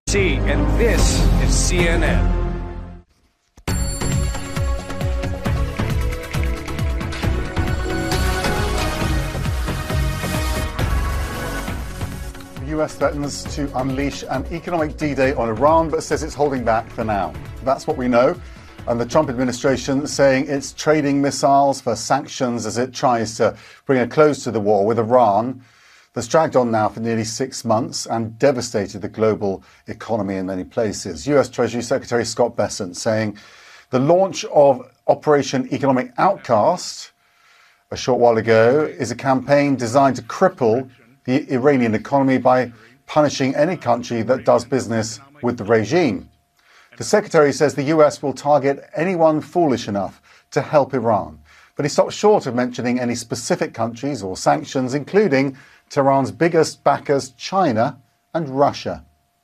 And this is CNN. The US threatens to unleash an economic D-Day on Iran, but says it's holding back for now. That's what we know. And the Trump administration saying it's trading missiles for sanctions as it tries to bring a close to the war with Iran that's dragged on now for nearly 6 months and devastated the global economy in many places. US Treasury Secretary Scott Bessent saying the launch of Operation Economic Outcast a short while ago is a campaign designed to cripple the Iranian economy by punishing any country that does business with the regime. The Secretary says the US will target anyone foolish enough to help Iran. But he stopped short of mentioning any specific countries or sanctions, including Tehran's biggest backers, China and Russia.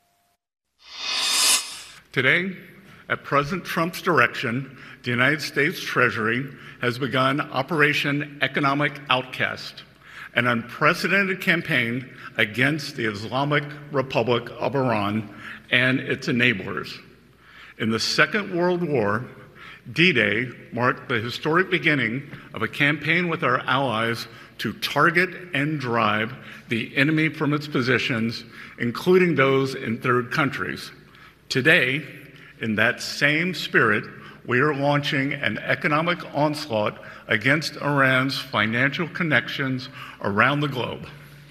Today, at President Trump's direction, the United States Treasury has begun Operation Economic Outcast, an unprecedented campaign against the Islamic Republic of Iran and its enablers. In the Second World War, D-Day marked the historic beginning of a campaign with our allies to target and drive the enemy from its positions, including those in third countries. Today, in that same spirit, we are launching an economic onslaught against Iran's financial connections around the globe.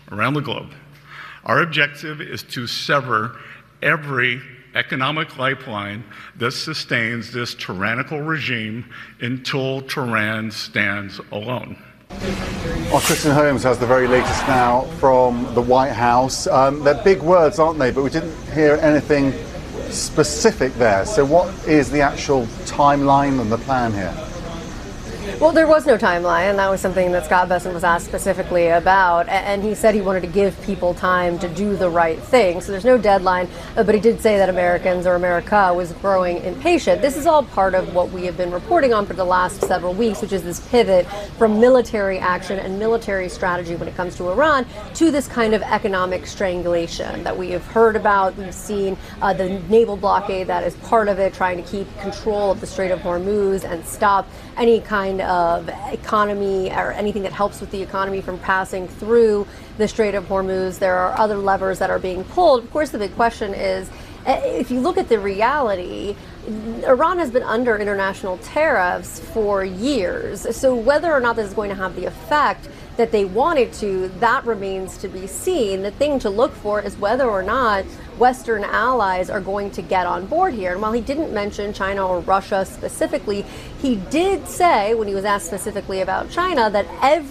Our objective is to sever every economic lifeline that sustains this tyrannical regime until Tehran stands alone. Well, Kristen Holmes has the very latest now from the White House. They're big words, aren't they? But we didn't hear anything specific there. So what is the actual timeline and the plan here? Well, there was no timeline, and that was something that Scott Bessent was asked specifically about, and he said he wanted to give people time to do the right thing. So there's no deadline, but he did say that Americans or America was growing impatient. This is all part of what we have been reporting on for the last several weeks, which is this pivot from military action and military strategy when it comes to Iran to this kind of economic strangulation that we have heard about. We've seen the naval blockade that is part of it, trying to keep control of the Strait of Hormuz and stop any kind of economy or anything that helps with the economy from passing through the Strait of Hormuz. There are other levers that are being pulled. Of course, the big question is, if you look at the reality, Iran has been under international tariffs for years. So whether or not this is going to have the effect that they wanted to, that remains to be seen. The thing to look for is whether or not Western allies are going to get on board here. And while he didn't mention China or Russia specifically, he did say, when he was asked specifically about China, that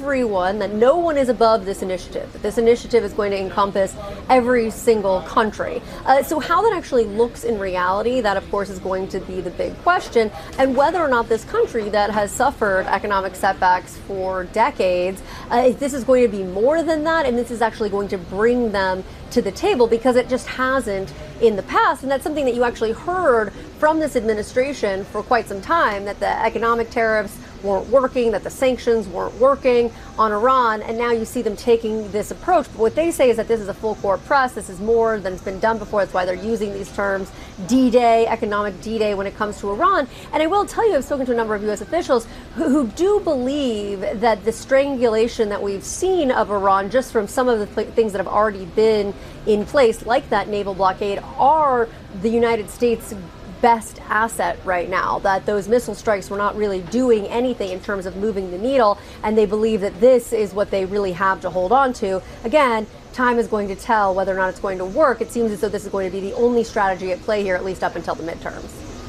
no one is above this initiative. That this initiative is going to encompass every single country. So how that actually looks in reality, that of course is going to be the big question, and whether or not this country that has suffered economic setbacks for decades, if this is going to be more than that, and this is actually going to bring them to the table, because it just hasn't in the past. And that's something that you actually heard from this administration for quite some time, that the economic tariffs weren't working, that the sanctions weren't working on Iran, and now you see them taking this approach. But what they say is that this is a full court press. This is more than it's been done before. That's why they're using these terms, D-Day, economic D-Day, when it comes to Iran. And I will tell you, I've spoken to a number of U.S. officials who do believe that the strangulation that we've seen of Iran, just from some of the things that have already been in place, like that naval blockade, are the United States' best asset right now, that those missile strikes were not really doing anything in terms of moving the needle, and they believe that this is what they really have to hold on to. Again, time is going to tell whether or not it's going to work. It seems as though this is going to be the only strategy at play here, at least up until the midterms.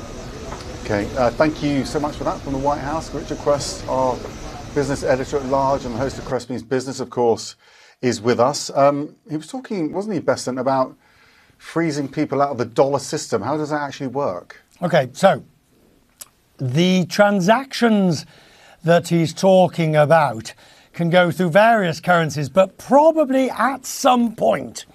Okay, thank you so much for that from the White House. Richard Quest, our business editor at large and the host of Quest Means Business, of course, is with us. He was talking, wasn't he, Bessent, about freezing people out of the dollar system. How does that actually work? Okay, so the transactions that he's talking about can go through various currencies, but probably at some point,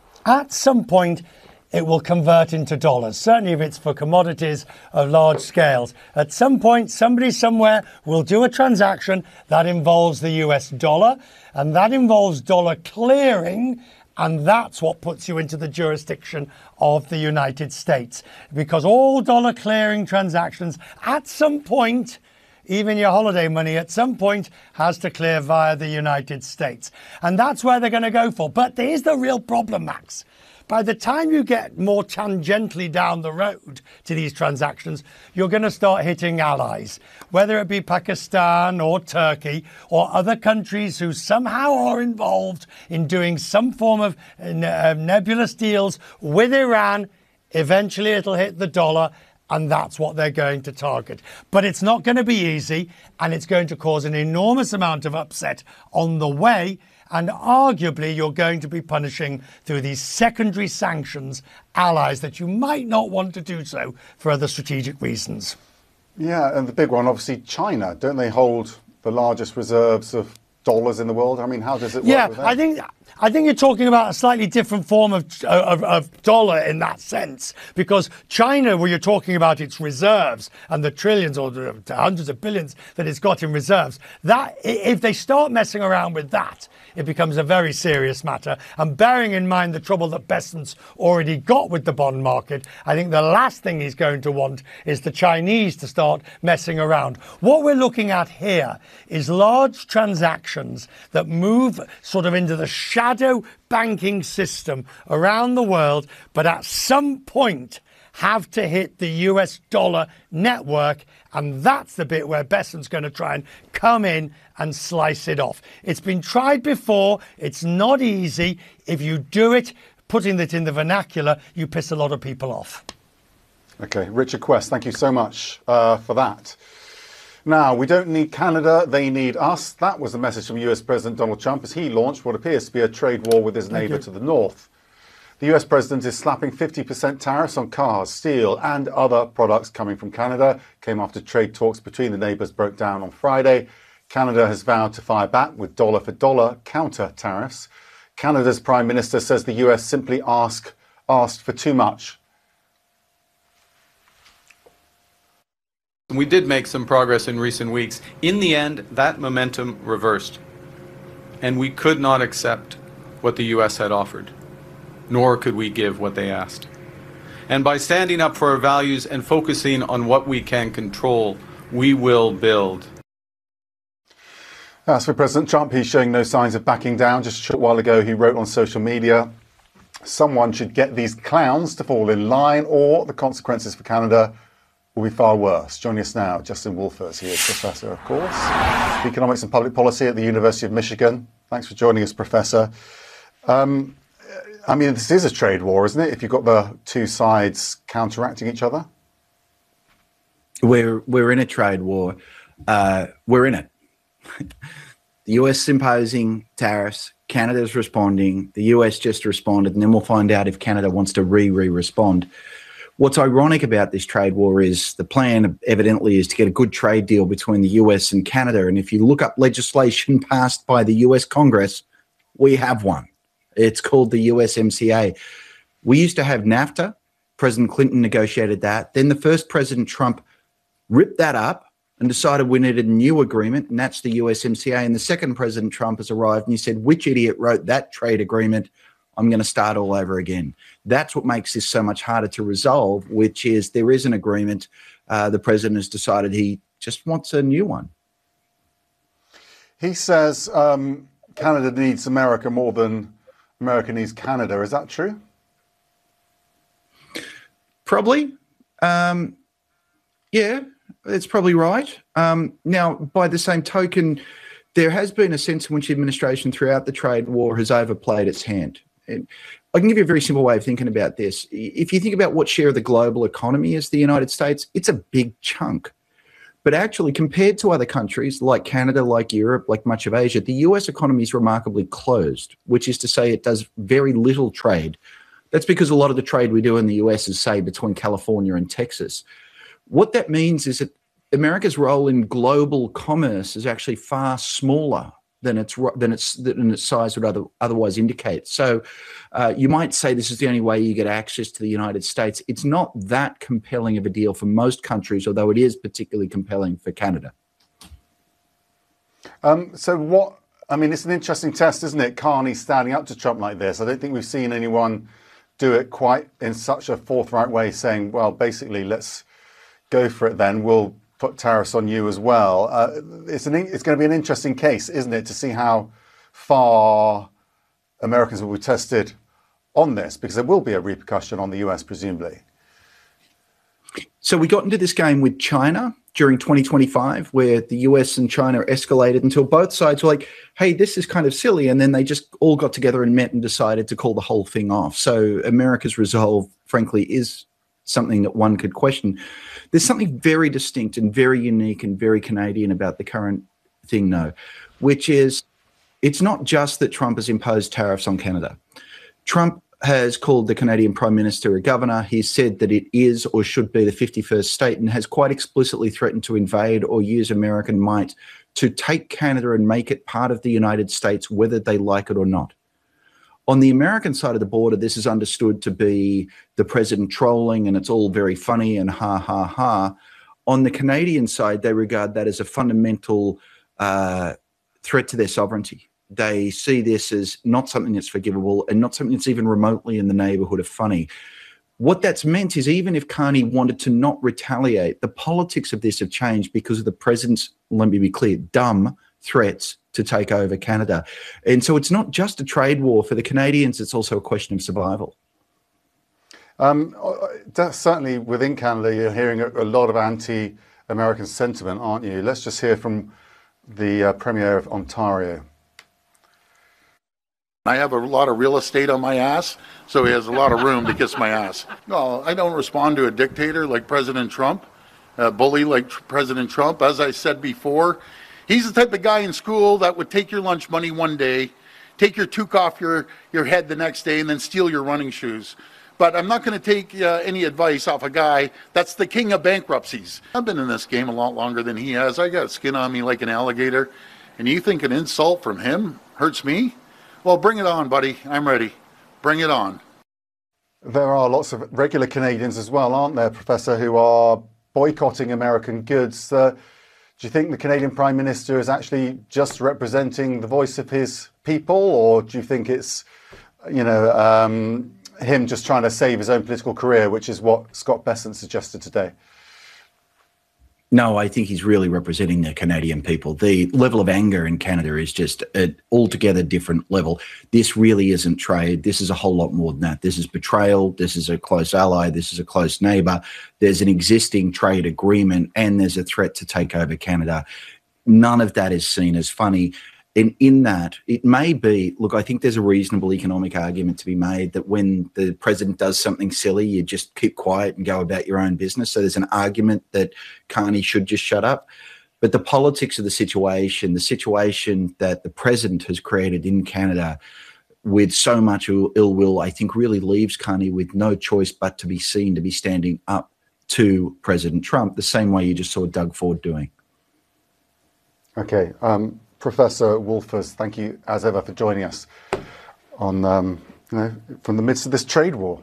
it will convert into dollars. Certainly if it's for commodities of large scales. At some point, somebody somewhere will do a transaction that involves the US dollar, and that involves dollar clearing And that's what puts you into the jurisdiction of the United States. Because all dollar clearing transactions at some point, even your holiday money at some point, has to clear via the United States. And that's where they're going to go for. But here's the real problem, Max. By the time you get more tangentially down the road to these transactions, you're going to start hitting allies, whether it be Pakistan or Turkey or other countries who somehow are involved in doing some form of nebulous deals with Iran. Eventually it'll hit the dollar, and that's what they're going to target. But it's not going to be easy, and it's going to cause an enormous amount of upset on the way. And arguably, you're going to be punishing through these secondary sanctions allies that you might not want to do so for other strategic reasons. Yeah, and the big one, obviously, China. Don't they hold the largest reserves of dollars in the world? I mean, how does it work with that? I think you're talking about a slightly different form of dollar in that sense, because China, where you're talking about its reserves and the trillions or the hundreds of billions that it's got in reserves, that if they start messing around with that, it becomes a very serious matter. And bearing in mind the trouble that Bessent's already got with the bond market, I think the last thing he's going to want is the Chinese to start messing around. What we're looking at here is large transactions that move sort of into the shadow banking system around the world, but at some point have to hit the US dollar network, and that's the bit where Bessent's going to try and come in and slice it off. It's been tried before. It's not easy. If you do it, putting it in the vernacular, you piss a lot of people off. Okay, Richard Quest, thank you so much for that. Now, we don't need Canada, they need us. That was the message from US President Donald Trump as he launched what appears to be a trade war with his neighbour to the north. The US president is slapping 50% tariffs on cars, steel and other products coming from Canada. Came after trade talks between the neighbours broke down on Friday. Canada has vowed to fire back with dollar-for-dollar counter tariffs. Canada's Prime Minister says the US simply asked for too much. We did make some progress in recent weeks. In the end, that momentum reversed. And we could not accept what the US had offered, nor could we give what they asked. And by standing up for our values and focusing on what we can control, we will build. As for President Trump, he's showing no signs of backing down. Just a short while ago, he wrote on social media, someone should get these clowns to fall in line or the consequences for Canada will be far worse. Joining us now, Justin Wolfers. He is Professor, of course, Economics and Public Policy at the University of Michigan. Thanks for joining us, Professor. I mean, this is a trade war, isn't it? If you've got the two sides counteracting each other? We're in a trade war. We're in it. The US imposing tariffs, Canada's responding, the US just responded, and then we'll find out if Canada wants to re-respond. What's ironic about this trade war is the plan evidently is to get a good trade deal between the US and Canada. And if you look up legislation passed by the US Congress, we have one. It's called the USMCA. We used to have NAFTA. President Clinton negotiated that. Then the first President Trump ripped that up and decided we needed a new agreement, and that's the USMCA. And the second President Trump has arrived and he said, which idiot wrote that trade agreement? I'm going to start all over again. That's what makes this so much harder to resolve, which is there is an agreement. The president has decided he just wants a new one. He says Canada needs America more than America needs Canada. Is that true? Probably. Yeah, it's probably right. Now, by the same token, there has been a sense in which the administration throughout the trade war has overplayed its hand. And I can give you a very simple way of thinking about this. If you think about what share of the global economy is the United States, it's a big chunk. But actually, compared to other countries like Canada, like Europe, like much of Asia, the US economy is remarkably closed, which is to say it does very little trade. That's because a lot of the trade we do in the US is, say, between California and Texas. What that means is that America's role in global commerce is actually far smaller than its size would otherwise indicate. So you might say this is the only way you get access to the United States. It's not that compelling of a deal for most countries, although it is particularly compelling for Canada. So what I mean, it's an interesting test, isn't it? Carney standing up to Trump like this. I don't think we've seen anyone do it quite in such a forthright way, saying, well, basically, let's go for it then. We'll put tariffs on you as well. It's going to be an interesting case, isn't it, to see how far Americans will be tested on this, because there will be a repercussion on the US, presumably. So we got into this game with China during 2025, where the US and China escalated until both sides were like, hey, this is kind of silly. And then they just all got together and met and decided to call the whole thing off. So America's resolve, frankly, is something that one could question. There's something very distinct and very unique and very Canadian about the current thing, though, which is it's not just that Trump has imposed tariffs on Canada. Trump has called the Canadian Prime Minister a governor. He's said that it is or should be the 51st state, and has quite explicitly threatened to invade or use American might to take Canada and make it part of the United States, whether they like it or not. On the American side of the border, this is understood to be the president trolling, and it's all very funny and ha, ha, ha. On the Canadian side, they regard that as a fundamental threat to their sovereignty. They see this as not something that's forgivable and not something that's even remotely in the neighborhood of funny. What that's meant is, even if Carney wanted to not retaliate, the politics of this have changed because of the president's, let me be clear, dumb threats to take over Canada. And so it's not just a trade war for the Canadians, it's also a question of survival. Certainly within Canada, you're hearing a lot of anti-American sentiment, aren't you? Let's just hear from the Premier of Ontario. I have a lot of real estate on my ass, so he has a lot of room to kiss my ass. No, I don't respond to a dictator like President Trump, a bully like President Trump. As I said before, he's the type of guy in school that would take your lunch money one day, take your toque off your head the next day, and then steal your running shoes. But I'm not going to take any advice off a guy that's the king of bankruptcies. I've been in this game a lot longer than he has. I got skin on me like an alligator. And you think an insult from him hurts me? Well, bring it on, buddy. I'm ready. Bring it on. There are lots of regular Canadians as well, aren't there, Professor, who are boycotting American goods. Do you think the Canadian Prime Minister is actually just representing the voice of his people, or do you think it's, him just trying to save his own political career, which is what Scott Bessent suggested today? No, I think he's really representing the Canadian people. The level of anger in Canada is just an altogether different level. This really isn't trade. This is a whole lot more than that. This is betrayal. This is a close ally. This is a close neighbour. There's an existing trade agreement, and there's a threat to take over Canada. None of that is seen as funny. And in that, it may be, look, I think there's a reasonable economic argument to be made that when the president does something silly, you just keep quiet and go about your own business. So there's an argument that Carney should just shut up. But the politics of the situation that the president has created in Canada with so much ill will, I think really leaves Carney with no choice but to be seen to be standing up to President Trump, the same way you just saw Doug Ford doing. Okay. Professor Wolfers, thank you as ever for joining us on, from the midst of this trade war.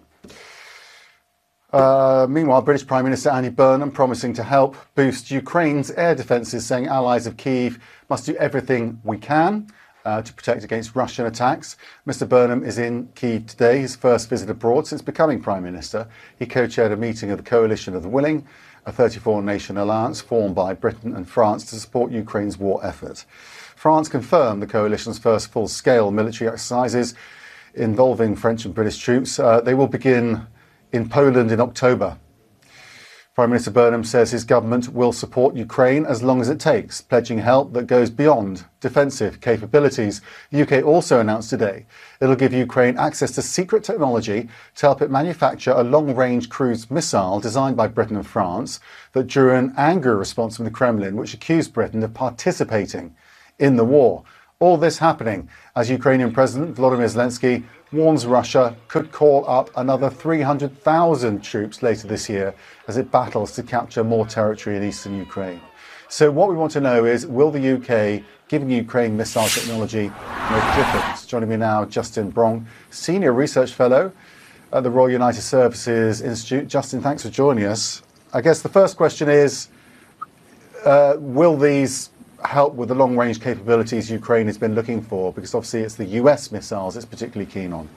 Meanwhile, British Prime Minister Andy Burnham promising to help boost Ukraine's air defences, saying allies of Kyiv must do everything we can to protect against Russian attacks. Mr. Burnham is in Kyiv today, his first visit abroad since becoming Prime Minister. He co-chaired a meeting of the Coalition of the Willing, a 34-nation alliance formed by Britain and France to support Ukraine's war effort. France confirmed the coalition's first full-scale military exercises involving French and British troops. They will begin in Poland in October. Prime Minister Burnham says his government will support Ukraine as long as it takes, pledging help that goes beyond defensive capabilities. The UK also announced today it'll give Ukraine access to secret technology to help it manufacture a long-range cruise missile designed by Britain and France that drew an angry response from the Kremlin, which accused Britain of participating in the war. All this happening as Ukrainian President Volodymyr Zelensky warns Russia could call up another 300,000 troops later this year as it battles to capture more territory in eastern Ukraine. So what we want to know is, will the UK giving Ukraine missile technology make a difference? Joining me now, Justin Bronk, Senior Research Fellow at the Royal United Services Institute. Justin, thanks for joining us. I guess the first question is, will these help with the long-range capabilities Ukraine has been looking for? Because obviously it's the US missiles it's particularly keen on.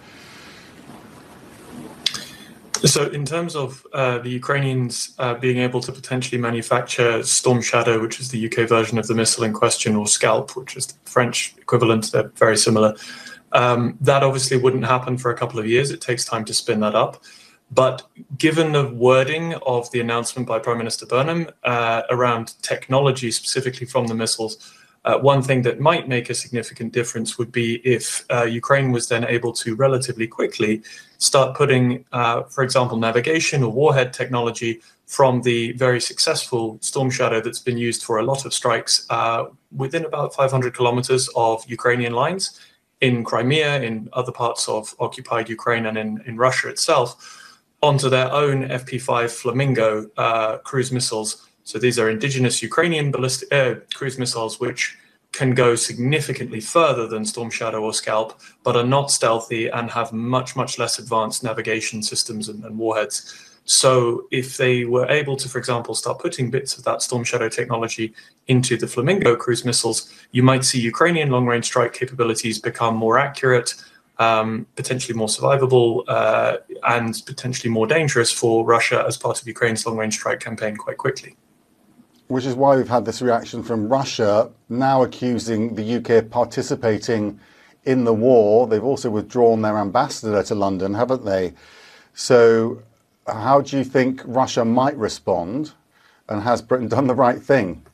So in terms of the Ukrainians being able to potentially manufacture Storm Shadow, which is the UK version of the missile in question, or Scalp, which is the French equivalent, they're very similar. That obviously wouldn't happen for a couple of years. It takes time to spin that up. But given the wording of the announcement by Prime Minister Burnham around technology specifically from the missiles, one thing that might make a significant difference would be if Ukraine was then able to relatively quickly start putting, for example, navigation or warhead technology from the very successful Storm Shadow that's been used for a lot of strikes within about 500 kilometers of Ukrainian lines in Crimea, in other parts of occupied Ukraine, and in Russia itself, onto their own FP5 Flamingo cruise missiles. So these are indigenous Ukrainian ballistic cruise missiles, which can go significantly further than Storm Shadow or Scalp, but are not stealthy and have much, much less advanced navigation systems and warheads. So if they were able to, for example, start putting bits of that Storm Shadow technology into the Flamingo cruise missiles, you might see Ukrainian long-range strike capabilities become more accurate, potentially more survivable, and potentially more dangerous for Russia as part of Ukraine's long-range strike campaign quite quickly. Which is why we've had this reaction from Russia, now accusing the UK of participating in the war. They've also withdrawn their ambassador to London, haven't they? So how do you think Russia might respond? And has Britain done the right thing?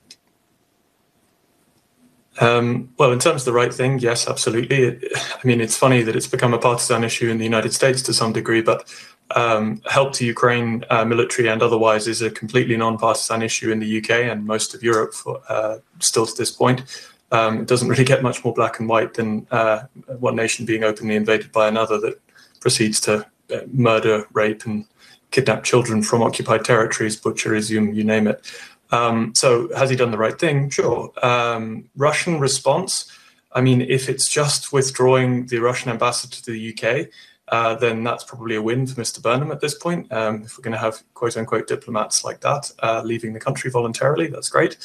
Well, in terms of the right thing, yes, absolutely. I mean, it's funny that it's become a partisan issue in the United States to some degree, but help to Ukraine, military and otherwise, is a completely non-partisan issue in the UK and most of Europe still to this point. It doesn't really get much more black and white than one nation being openly invaded by another that proceeds to murder, rape and kidnap children from occupied territories, butcher, Izium, you name it. So has he done the right thing? Sure. Russian response, I mean, if it's just withdrawing the Russian ambassador to the UK, then that's probably a win for Mr. Burnham at this point. If we're going to have quote-unquote diplomats like that leaving the country voluntarily, that's great.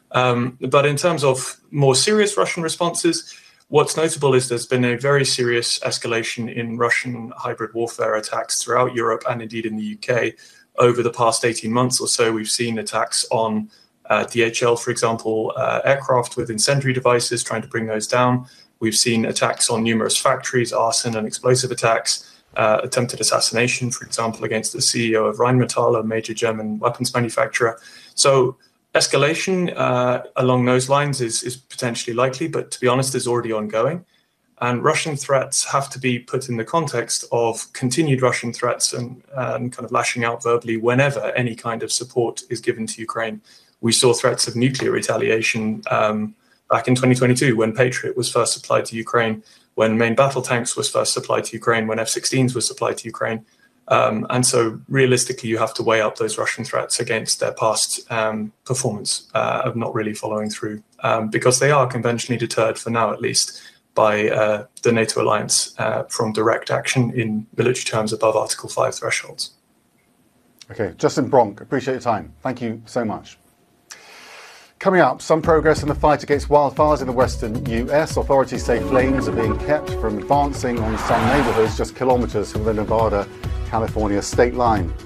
But in terms of more serious Russian responses, what's notable is there's been a very serious escalation in Russian hybrid warfare attacks throughout Europe and indeed in the UK. Over the past 18 months or so, we've seen attacks on DHL, for example, aircraft with incendiary devices, trying to bring those down. We've seen attacks on numerous factories, arson and explosive attacks, attempted assassination, for example, against the CEO of Rheinmetall, a major German weapons manufacturer. So escalation along those lines is potentially likely, but to be honest, is already ongoing. And Russian threats have to be put in the context of continued Russian threats and kind of lashing out verbally whenever any kind of support is given to Ukraine. We saw threats of nuclear retaliation back in 2022 when Patriot was first supplied to Ukraine, when main battle tanks was first supplied to Ukraine, when F-16s were supplied to Ukraine. And so realistically, you have to weigh up those Russian threats against their past performance of not really following through, because they are conventionally deterred, for now at least, by the NATO alliance from direct action in military terms above Article 5 thresholds. Okay, Justin Bronk, appreciate your time. Thank you so much. Coming up, some progress in the fight against wildfires in the western US. Authorities say flames are being kept from advancing on some neighborhoods just kilometers from the Nevada-California state line.